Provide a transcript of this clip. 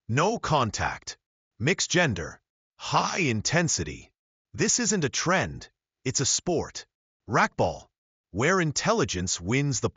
No contact. Mixed gender. High intensity. This isn't a trend. It's a sport. Racquetball, where intelligence wins the